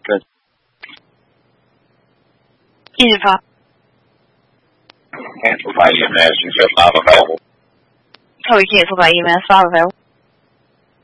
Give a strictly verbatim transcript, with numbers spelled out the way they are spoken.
Good. Easy pop. Cancel by E M S. You said five available. Totally canceled by E M S. Five available.